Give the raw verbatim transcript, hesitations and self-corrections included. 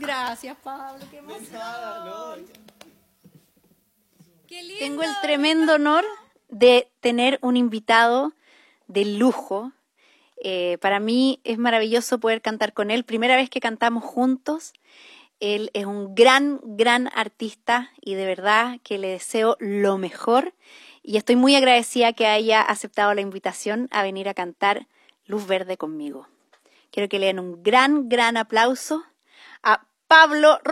Gracias, Pablo, qué emoción. Nada, no. Qué lindo. Tengo el tremendo honor de tener un invitado de lujo. Eh, para mí es maravilloso poder cantar con él. Primera vez que cantamos juntos. Él es un gran, gran artista y de verdad que le deseo lo mejor. Y estoy muy agradecida que haya aceptado la invitación a venir a cantar Luz Verde conmigo. Quiero que le den un gran, gran aplauso a Pablo